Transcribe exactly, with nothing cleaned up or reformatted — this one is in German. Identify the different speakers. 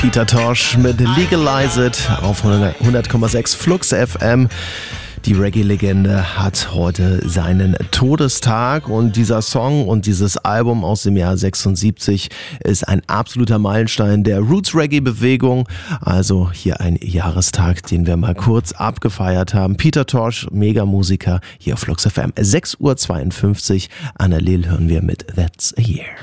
Speaker 1: Peter Tosh mit Legalize It auf hundert Komma sechs Flux F M. Die Reggae-Legende hat heute seinen Todestag und dieser Song und dieses Album aus dem Jahr sechsundsiebzig ist ein absoluter Meilenstein der Roots-Reggae-Bewegung. Also hier ein Jahrestag, den wir mal kurz abgefeiert haben. Peter Tosh, Megamusiker, hier auf Flux F M. sechs Uhr zweiundfünfzig. Annalil hören wir mit That's a Year.